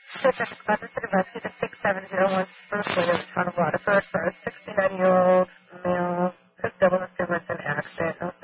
Pacific City Rescue to 6701 Spruce Lane, town of Waterford, for a 69-year-old male who's double assumance in accident.